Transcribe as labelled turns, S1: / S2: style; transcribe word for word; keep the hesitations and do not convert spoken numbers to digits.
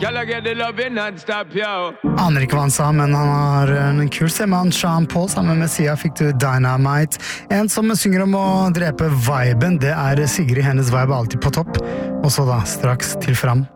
S1: Girl, I get the loving non-stop, yo.
S2: Aner ikke hva han sa, men han har en kul stemme. Han Sean Paul sammen med Sia fikk du Dynamite. En som synger om å drepe viben, det er Sigrid. Hennes vibe er alltid på topp. Og så da, straks til fram.